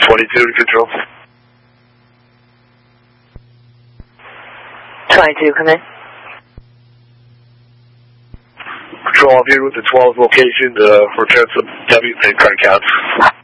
22 to control. 22, come in. Control, I'm here with the 12th location to return some W and card counts.